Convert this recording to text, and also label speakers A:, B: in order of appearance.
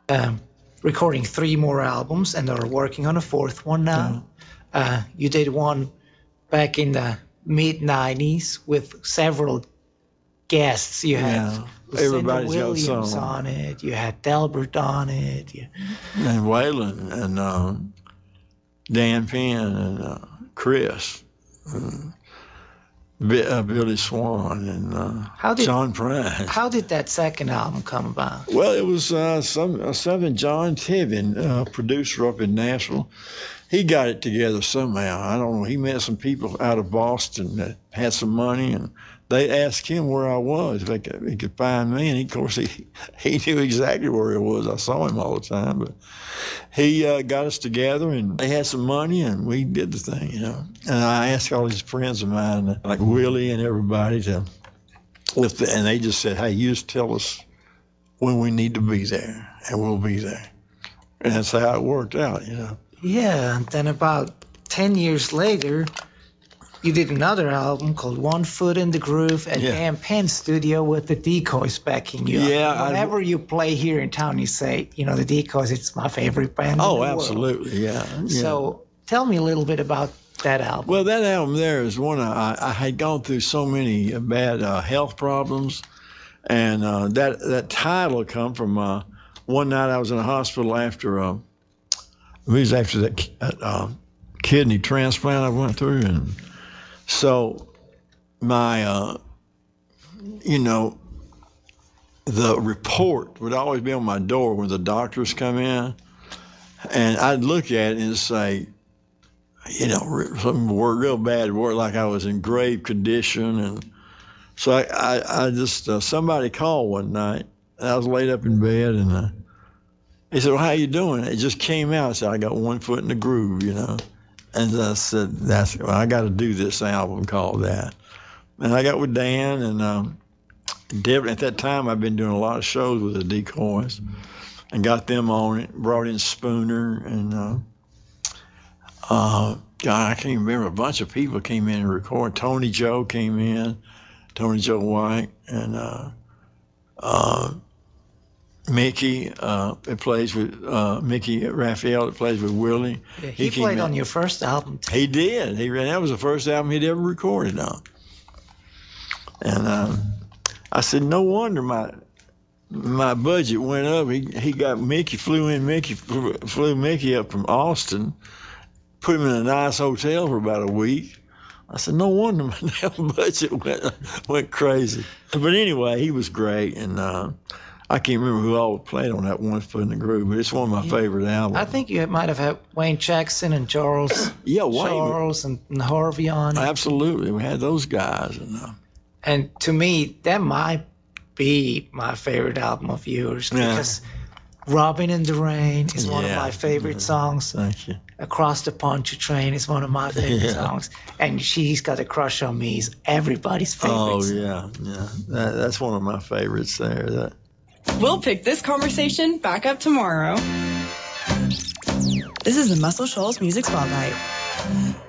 A: recording 3 more albums and are working on a 4th one now. You did one back in the mid-90s with several guests. You had Lucinda
B: Everybody's got
A: Williams
B: some.
A: on it. You had Delbert on it.
B: And Waylon and Dan Penn and Chris. Billy Swan and John Price.
A: How did that second album come about?
B: Well, it was something John Tibbin, producer up in Nashville. He got it together somehow. I don't know. He met some people out of Boston that had some money, and they asked him where I was, if he could find me. And of course, he knew exactly where he was. I saw him all the time. But he got us together, and they had some money, and we did the thing, And I asked all these friends of mine, like Willie and everybody, and they just said, hey, you just tell us when we need to be there, and we'll be there. And that's how it worked out,
A: Yeah, and then about 10 years later, you did another album called One Foot in the Groove at Dan Penn's studio with the Decoys backing you.
B: Yeah.
A: Whenever you play here in town, you say, the Decoys, it's my favorite band in the world.
B: Absolutely, yeah.
A: So tell me a little bit about that album.
B: Well, that album there is one I had gone through so many bad health problems, and that title come from one night I was in a hospital after that kidney transplant I went through, and so my the report would always be on my door when the doctors come in, and I'd look at it and say, some real bad word, like I was in grave condition. And so I just, somebody called one night, and I was laid up in bed, and he said, well, how you doing? It just came out. I said, I got one foot in the groove, And I said, I got to do this album called that. And I got with Dan and Devin. At that time, I'd been doing a lot of shows with the Decoys and got them on it, brought in Spooner, and God, I can't even remember. A bunch of people came in and recorded. Tony Joe came in, Tony Joe White, and Mickey that plays with Mickey Raphael that plays with Willie.
A: Yeah, he played on your first album too.
B: He did. That was the first album he'd ever recorded on. And I said, no wonder my budget went up. He got Mickey, flew Mickey up from Austin, put him in a nice hotel for about a week. I said, no wonder my budget went crazy. But anyway, he was great, and I can't remember who all played on that One Foot in the Groove, but it's one of my favorite albums.
A: I think you might have had Wayne Jackson and Charles. Charles and Harvey on it.
B: Absolutely, we had those guys.
A: And to me, that might be my favorite album of yours, because Robin in the Rain is one of my favorite songs.
B: Thank you.
A: Across the Pontchartrain is one of my favorite songs. And She's Got a Crush on Me is everybody's favorite.
B: Oh, yeah. That's one of my favorites there.
C: We'll pick this conversation back up tomorrow. This is the Muscle Shoals Music Spotlight.